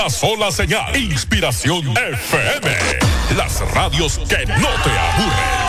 sola señal. Inspiración FM. Las radios que no te aburren.